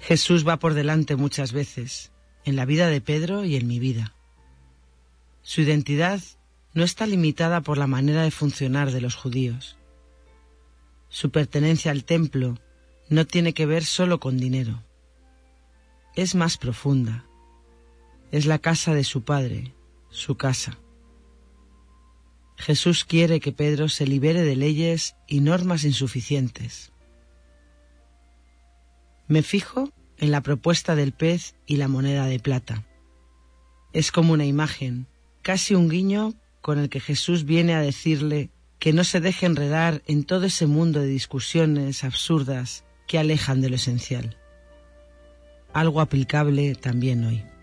Jesús va por delante muchas veces, en la vida de Pedro y en mi vida. Su identidad no está limitada por la manera de funcionar de los judíos. Su pertenencia al templo no tiene que ver solo con dinero. Es más profunda. Es la casa de su Padre, su casa. Jesús quiere que Pedro se libere de leyes y normas insuficientes. Me fijo en la propuesta del pez y la moneda de plata. Es como una imagen, casi un guiño con el que Jesús viene a decirle que no se deje enredar en todo ese mundo de discusiones absurdas que alejan de lo esencial. Algo aplicable también hoy.